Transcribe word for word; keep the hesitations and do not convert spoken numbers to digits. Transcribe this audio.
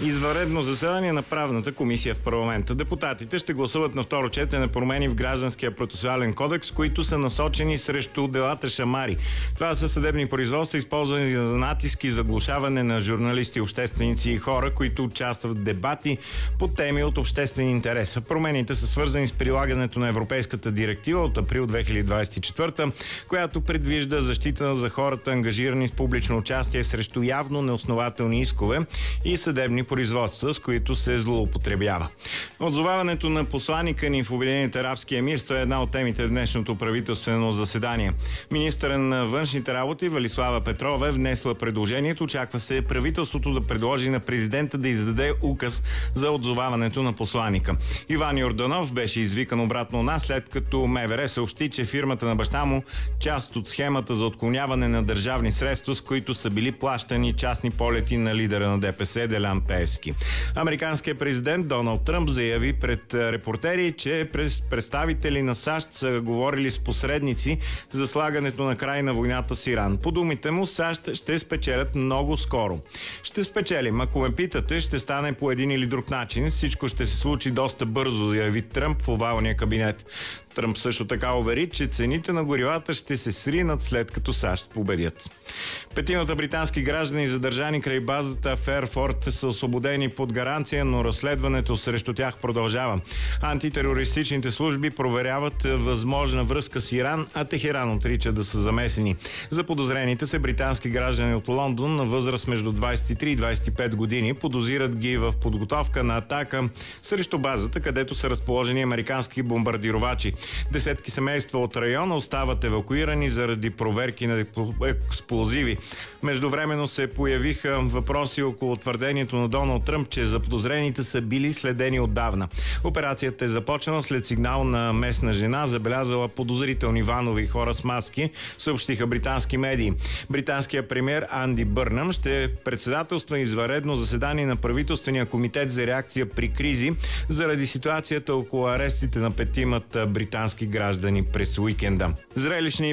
Извънредно заседание на правната комисия в парламента. Депутатите ще гласуват на второ четене промени в Гражданския процесуален кодекс, които са насочени срещу делата шамари. Това са съдебни производства, използвани за натиск и заглушаване на журналисти, общественици и хора, които участват в дебати по теми от обществен интерес. Промените са свързани с прилагането на Европейската директива от април две хиляди двадесет и четвърта, която предвижда защита за хората, ангажирани с публично участие срещу явно неоснователни искове и съдебни производства, с които се злоупотребява. Отзоваването на посланика ни в Обединените арабски емирства е една от темите в днешното правителствено заседание. Министърът на външните работи Велислава Петрова е внесла предложението. Очаква се правителството да предложи на президента да издаде указ за отзоваването на посланика. Иван Йорданов беше извикан обратно у нас, след като МВР съобщи, че фирмата на баща му част от схемата за отклоняване на държавни средства, с които са били плащани частни полети на лидера на ДПС Делян Пеевски. Американският президент Доналд Тръмп заяви пред репортери, че представители на САЩ са говорили с посредници за слагането на край на войната с Иран. По думите му, САЩ ще спечелят много скоро. Ще спечелим. Ако ме питате, ще стане по един или друг начин. Всичко ще се случи доста бързо, заяви Тръмп в овалния кабинет. Тръмп също така увери, че цените на горивата ще се сринат след като САЩ победят. Петимата британски граждани, задържани край базата в Ерфорд, са освободени под гаранция, но разследването срещу тях продължава. Антитерористичните служби проверяват възможна връзка с Иран, а Техеран отрича да са замесени. За подозрените са британски граждани от Лондон на възраст между двадесет и три и двадесет и пет години. Подозират ги в подготовка на атака срещу базата, където са разположени американски бомбардировачи. Десетки семейства от района остават евакуирани заради проверки на експлозиви. Междувременно се появиха въпроси около твърдението на Доналд Тръмп, че заподозрените са били следени отдавна. Операцията е започнала след сигнал на местна жена, забелязала подозрителни ванови хора с маски, съобщиха британски медии. Британският премиер Анди Бърнъм ще председателства извънредно заседание на правителствения комитет за реакция при кризи заради ситуацията около арестите на петимата британски граждани през уикенда. Зрелищни